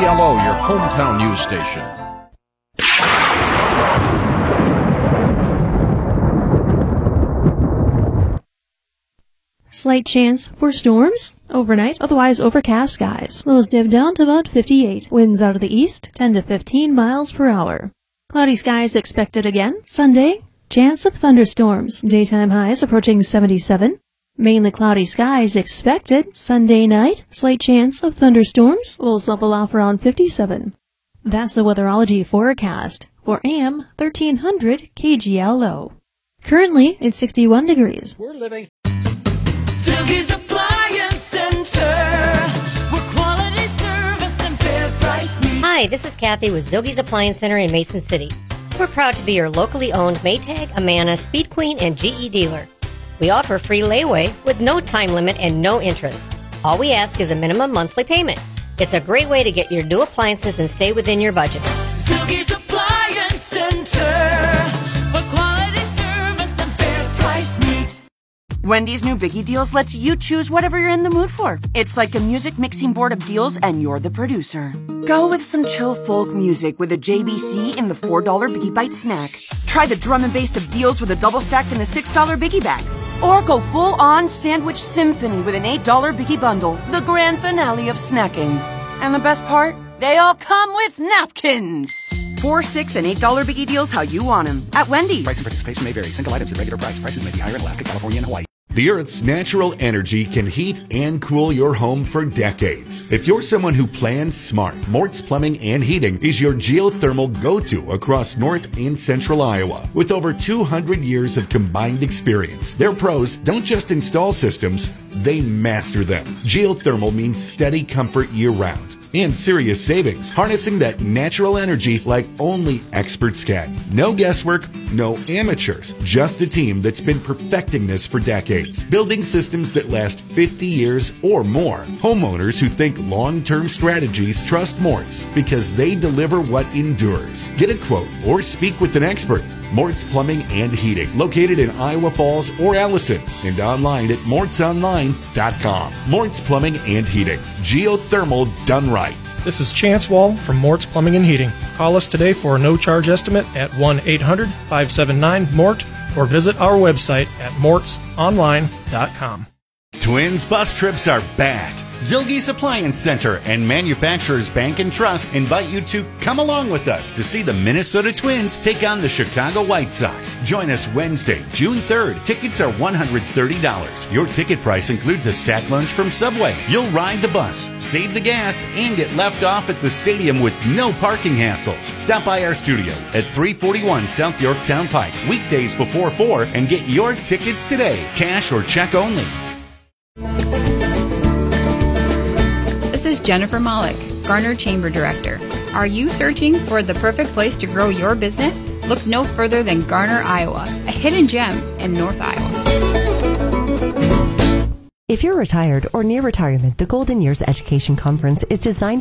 KGLO, your hometown news station. Slight chance for storms overnight, otherwise overcast skies. Lows dip down to about 58. Winds out of the east, 10 to 15 miles per hour. Cloudy skies expected again. Sunday, chance of thunderstorms. Daytime highs approaching 77. Mainly cloudy skies expected. Sunday night, slight chance of thunderstorms. Lows level off around 57. That's the weatherology forecast for AM 1300 KGLO. Currently, it's 61 degrees. We're living. Silky's Appliance Center, where quality service and fair price meet. Hi, this is Kathy with Zilge's Appliance Center in Mason City. We're proud to be your locally owned Maytag, Amana, Speed Queen, and GE dealer. We offer free layaway with no time limit and no interest. All we ask is a minimum monthly payment. It's a great way to get your new appliances and stay within your budget. Silky's Appliance Center, where quality service and fair price meet. Wendy's new Biggie Deals lets you choose whatever you're in the mood for. It's like a music mixing board of deals and you're the producer. Go with some chill folk music with a JBC in the $4 Biggie Bite snack. Try the drum and bass of deals with a double stack in the $6 Biggie bag. Or go full-on sandwich symphony with an $8 Biggie bundle, the grand finale of snacking. And the best part? They all come with napkins. $4, $6, and $8 Biggie Deals how you want them at Wendy's. Price and participation may vary. Single items at regular price. Prices may be higher in Alaska, California, and Hawaii. The Earth's natural energy can heat and cool your home for decades. If you're someone who plans smart, Mort's Plumbing and Heating is your geothermal go-to across North and Central Iowa. With over 200 years of combined experience, their pros don't just install systems, they master them. Geothermal means steady comfort year-round and serious savings, harnessing that natural energy like only experts can. No guesswork, no amateurs, just a team that's been perfecting this for decades, building systems that last 50 years or more. Homeowners who think long-term strategies trust Mort's because they deliver what endures. Get a quote or speak with an expert. Mort's Plumbing and Heating, located in Iowa Falls or Allison, and online at mortsonline.com. Mort's Plumbing and Heating, geothermal done right. This is Chance Wall from Mort's Plumbing and Heating. Call us today for a no-charge estimate at 1-800-579-MORT or visit our website at mortsonline.com. Twins bus trips are back. Zilge's Appliance Center and Manufacturers Bank and Trust invite you to come along with us to see the Minnesota Twins take on the Chicago White Sox. Join us Wednesday, June 3rd. Tickets are $130. Your ticket price includes a sack lunch from Subway. You'll ride the bus, save the gas, and get left off at the stadium with no parking hassles. Stop by our studio at 341 South Yorktown Pike, weekdays before 4, and get your tickets today. Cash or check only. This is Jennifer Mollick, Garner Chamber Director. Are you searching for the perfect place to grow your business? Look no further than Garner, Iowa, a hidden gem in North Iowa. If you're retired or near retirement, the Golden Years Education Conference is designed